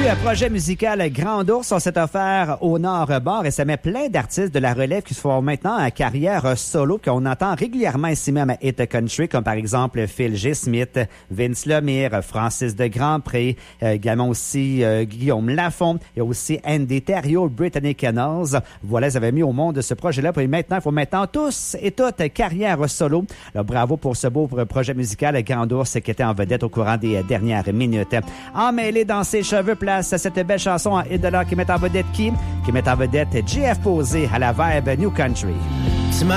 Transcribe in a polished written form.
projet musical Grand Ours, on s'est offert au Nord-Bord et ça met plein d'artistes de la relève qui se font maintenant en carrière solo, qu'on entend régulièrement ici même à Hit Country, comme par exemple Phil G. Smith, Vince Lemire, Francis de Grandpré, également aussi Guillaume Lafont et aussi Andy Thériault, Brittany Kennels. Voilà, ils avaient mis au monde ce projet-là. Puis maintenant, il faut maintenant tous et toutes carrière solo. Alors, bravo pour ce beau projet musical Grand Ours qui était en vedette au courant des dernières minutes. Emmêlé dans ses cheveux, place à cette belle chanson en $1 qui met en vedette qui met en vedette JF Posé à la vibe New Country.